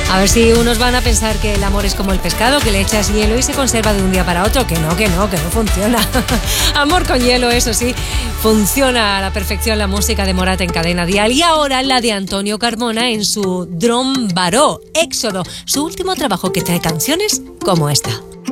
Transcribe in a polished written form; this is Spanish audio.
A ver si unos van a pensar que el amor es como el pescado, que le echas hielo y se conserva de un día para otro. Que no funciona. Amor con hielo, eso sí, funciona a la perfección la música de Morat en Cadena Dial. Y ahora la de Antonio Carmona en su Drom Baró, Éxodo, su último trabajo que trae canciones como esta.